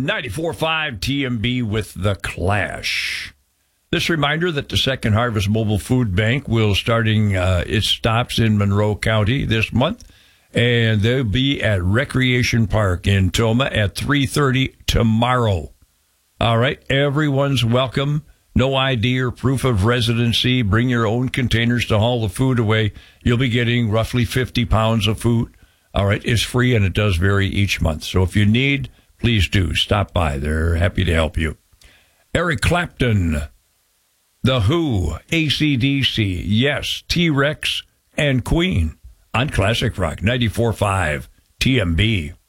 94.5 TMB with The Clash. This reminder that the Second Harvest Mobile Food Bank will starting its stops in Monroe County this month, and they'll be at Recreation Park in Toma at 3:30 tomorrow. All right, everyone's welcome. No ID or proof of residency. Bring your own containers to haul the food away. You'll be getting roughly 50 pounds of food. All right, it's free, and it does vary each month. So if you need, please do stop by. They're happy to help you. Eric Clapton, The Who, AC/DC, yes, T-Rex, and Queen on Classic Rock 94.5 TMB.